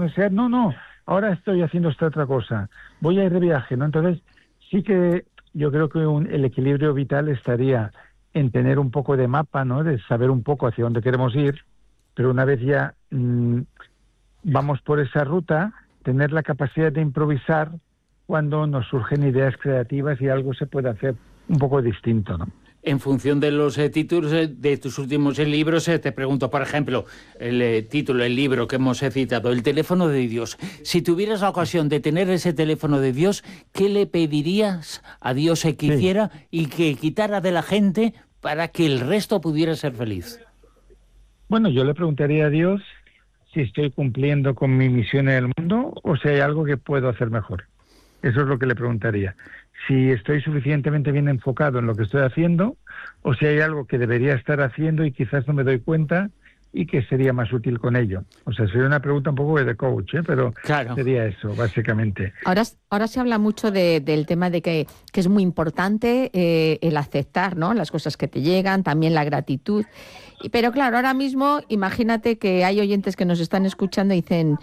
donde sea, no, ahora estoy haciendo esta otra cosa, voy a ir de viaje, ¿no? Entonces, sí que yo creo que el equilibrio vital estaría en tener un poco de mapa, ¿no? De saber un poco hacia dónde queremos ir, pero una vez ya vamos por esa ruta, tener la capacidad de improvisar cuando nos surgen ideas creativas y algo se puede hacer un poco distinto, ¿no? En función de los títulos de tus últimos libros, te pregunto, por ejemplo, el título, el libro que hemos citado, El teléfono de Dios. Si tuvieras la ocasión de tener ese teléfono de Dios, ¿qué le pedirías a Dios que hiciera y que quitara de la gente para que el resto pudiera ser feliz? Bueno, yo le preguntaría a Dios si estoy cumpliendo con mi misión en el mundo o si hay algo que puedo hacer mejor. Eso es lo que le preguntaría. Si estoy suficientemente bien enfocado en lo que estoy haciendo o si hay algo que debería estar haciendo y quizás no me doy cuenta y que sería más útil con ello. O sea, sería una pregunta un poco de coach, pero claro, sería eso, básicamente. Ahora se habla mucho del tema de que es muy importante el aceptar, ¿no?, las cosas que te llegan, también la gratitud. Pero claro, ahora mismo imagínate que hay oyentes que nos están escuchando y dicen,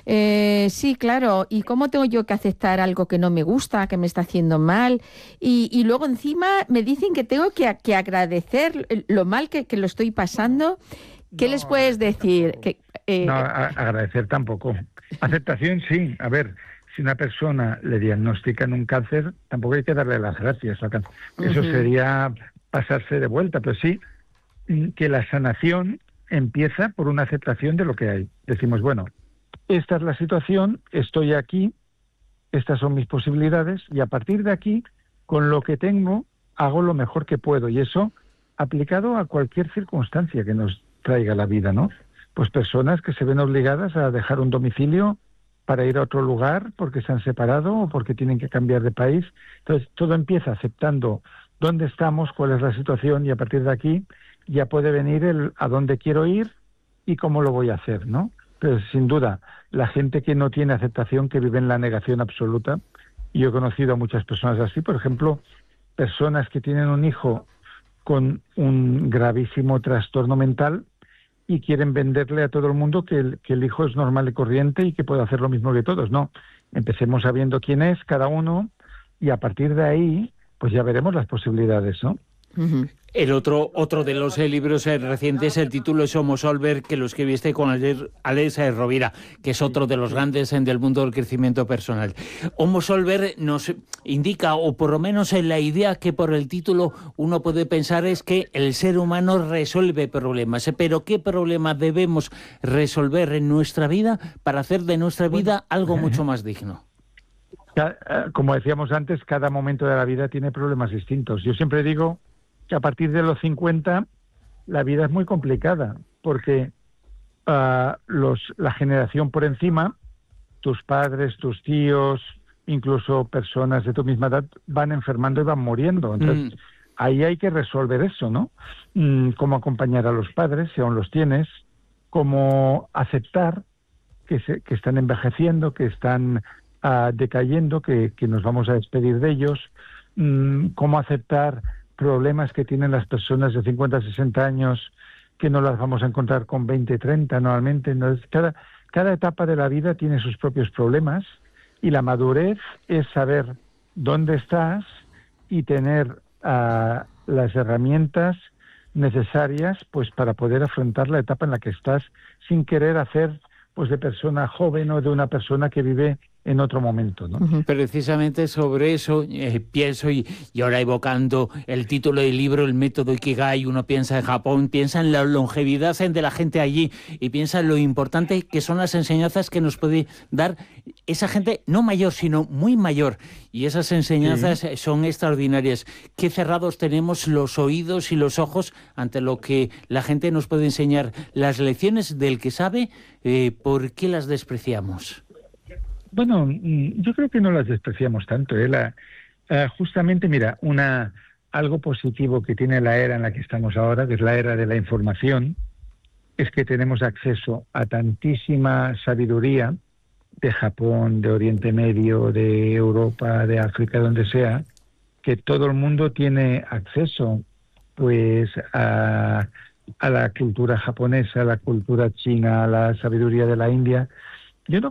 sí, claro, ¿y cómo tengo yo que aceptar algo que no me gusta, que me está haciendo mal? Y luego encima me dicen que tengo que agradecer lo mal que lo estoy pasando. ¿Qué les puedes decir? No, agradecer tampoco. Aceptación sí. A ver, si una persona le diagnostican un cáncer, tampoco hay que darle las gracias al cáncer. Eso sería pasarse de vuelta, pero sí que la sanación empieza por una aceptación de lo que hay. Decimos, bueno, esta es la situación, estoy aquí, estas son mis posibilidades y a partir de aquí, con lo que tengo, hago lo mejor que puedo. Y eso aplicado a cualquier circunstancia que nos traiga la vida, ¿no? Pues personas que se ven obligadas a dejar un domicilio para ir a otro lugar porque se han separado o porque tienen que cambiar de país. Entonces, todo empieza aceptando dónde estamos, cuál es la situación y a partir de aquí ya puede venir el a dónde quiero ir y cómo lo voy a hacer, ¿no? Pero sin duda, la gente que no tiene aceptación, que vive en la negación absoluta, y yo he conocido a muchas personas así, por ejemplo, personas que tienen un hijo con un gravísimo trastorno mental y quieren venderle a todo el mundo que el hijo es normal y corriente y que puede hacer lo mismo que todos. No, empecemos sabiendo quién es cada uno y a partir de ahí, pues ya veremos las posibilidades, ¿no? El otro de los libros recientes, el título es Homo Solver, que lo escribiste con Alex Rovira, que es otro de los grandes del mundo del crecimiento personal. Homo Solver nos indica, o por lo menos en la idea que por el título uno puede pensar es que el ser humano resuelve problemas. Pero ¿qué problemas debemos resolver en nuestra vida para hacer de nuestra vida algo mucho más digno? Como decíamos antes, cada momento de la vida tiene problemas distintos. Yo siempre digo que a partir de los 50 la vida es muy complicada, porque la generación por encima, tus padres, tus tíos, incluso personas de tu misma edad, van enfermando y van muriendo. Entonces, ahí hay que resolver eso, ¿no? Cómo acompañar a los padres, si aún los tienes, cómo aceptar que están envejeciendo, que están decayendo, que nos vamos a despedir de ellos, cómo aceptar problemas que tienen las personas de 50, 60 años que no las vamos a encontrar con 20, 30 normalmente. ¿No? Cada etapa de la vida tiene sus propios problemas y la madurez es saber dónde estás y tener las herramientas necesarias pues para poder afrontar la etapa en la que estás sin querer hacer pues de persona joven o de una persona que vive en otro momento, ¿no? Precisamente sobre eso pienso y ahora evocando el título del libro, el método Ikigai, uno piensa en Japón, piensa en la longevidad de la gente allí y piensa en lo importante que son las enseñanzas que nos puede dar esa gente no mayor, sino muy mayor. Y esas enseñanzas son extraordinarias. Qué cerrados tenemos los oídos y los ojos ante lo que la gente nos puede enseñar. Las lecciones del que sabe, ¿por qué las despreciamos? Bueno, yo creo que no las despreciamos tanto. Justamente, mira, algo positivo que tiene la era en la que estamos ahora, que es la era de la información, es que tenemos acceso a tantísima sabiduría de Japón, de Oriente Medio, de Europa, de África, donde sea, que todo el mundo tiene acceso pues a la cultura japonesa, a la cultura china, a la sabiduría de la India.